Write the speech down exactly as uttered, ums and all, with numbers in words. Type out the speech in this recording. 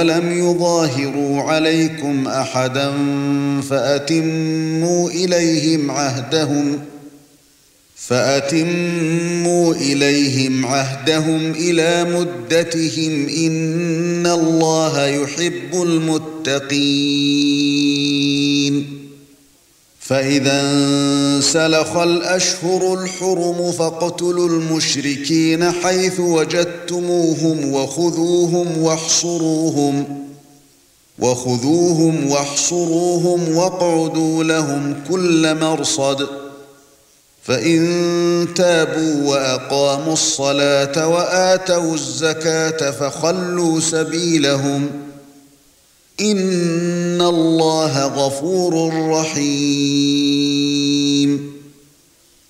لم يظاهروا عليكم أحدا فأتموا إليهم عهدهم فأتموا إليهم عهدهم إلى مدتهم إن الله يحب المتقين. فإذا انسلخ الأشهر الحرم فاقتلوا المشركين حيث وجدتموهم وخذوهم واحصروهم وخذوهم واحصروهم واقعدوا لهم كل مرصد فإن تابوا وأقاموا الصلاة وآتوا الزكاة فخلوا سبيلهم إن الله غفور رحيم.